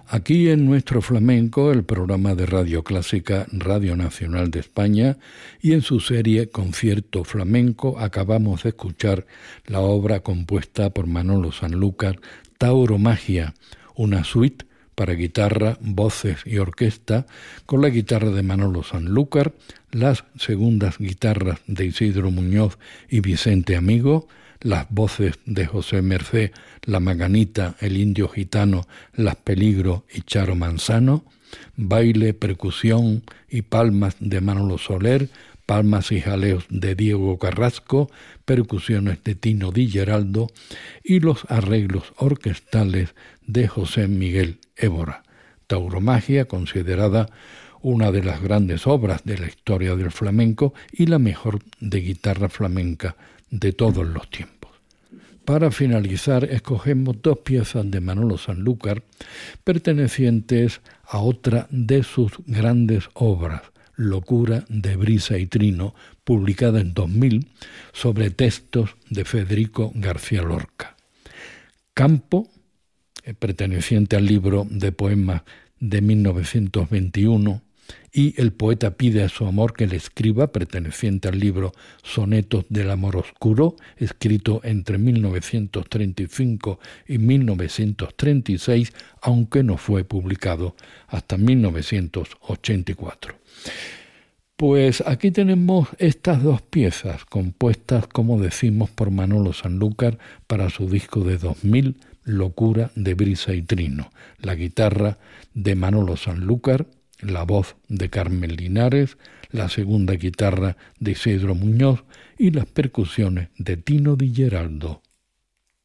Aquí en Nuestro Flamenco, el programa de Radio Clásica, Radio Nacional de España, y en su serie Concierto Flamenco acabamos de escuchar la obra compuesta por Manolo Sanlúcar, Tauromagia, una suite para guitarra, voces y orquesta, con la guitarra de Manolo Sanlúcar, las segundas guitarras de Isidro Muñoz y Vicente Amigo, las voces de José Mercé, La Maganita, El Indio Gitano, Las Peligro y Charo Manzano, baile, percusión y palmas de Manolo Soler, palmas y jaleos de Diego Carrasco, percusiones de Tino Di Geraldo y los arreglos orquestales de José Miguel Évora. Tauromagia, considerada una de las grandes obras de la historia del flamenco y la mejor de guitarra flamenca de todos los tiempos. Para finalizar, escogemos dos piezas de Manolo Sanlúcar pertenecientes a otra de sus grandes obras, Locura de Brisa y Trino, publicada en 2000 sobre textos de Federico García Lorca. Campo, perteneciente al libro de poemas de 1921, y El poeta pide a su amor que le escriba, perteneciente al libro Sonetos del amor oscuro, escrito entre 1935 y 1936, aunque no fue publicado hasta 1984. Pues aquí tenemos estas dos piezas, compuestas, como decimos, por Manolo Sanlúcar para su disco de 2000, Locura de Brisa y Trino. La guitarra de Manolo Sanlúcar, la voz de Carmen Linares, la segunda guitarra de Isidro Muñoz y las percusiones de Tino Di Geraldo.